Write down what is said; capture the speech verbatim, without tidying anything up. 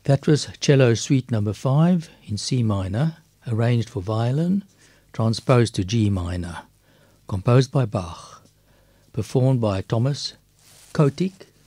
That was Cello Suite number five in C minor, arranged for violin, transposed to G minor, composed by Bach, performed by Thomas Kotick